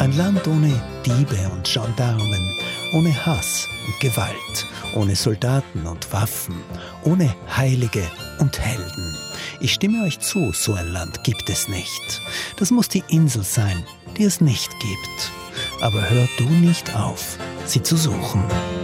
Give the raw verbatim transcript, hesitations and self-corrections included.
Ein Land ohne Diebe und Gendarmen, ohne Hass und Gewalt, ohne Soldaten und Waffen, ohne Heilige und Helden. Ich stimme euch zu, so ein Land gibt es nicht. Das muss die Insel sein, die es nicht gibt. Aber hör du nicht auf, sie zu suchen.